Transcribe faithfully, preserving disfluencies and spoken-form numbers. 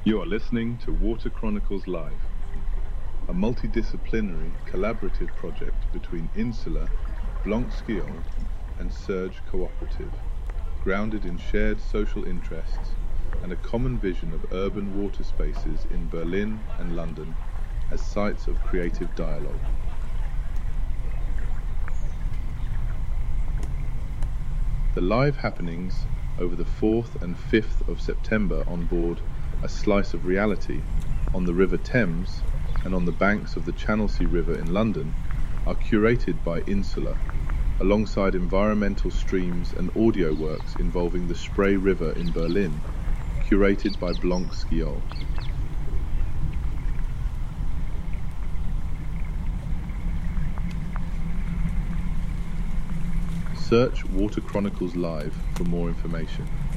You are listening to Water Chronicles Live, a multidisciplinary collaborative project between Insula, Blanc-Skiol and Surge Cooperative, grounded in shared social interests and a common vision of urban water spaces in Berlin and London as sites of creative dialogue. The live happenings over the fourth and fifth of September on board A Slice of Reality on the River Thames and on the banks of the Channelsea River in London are curated by Insula, alongside environmental streams and audio works involving the Spree River in Berlin, curated by Blanc-Skiol. Search Water Chronicles Live for more information.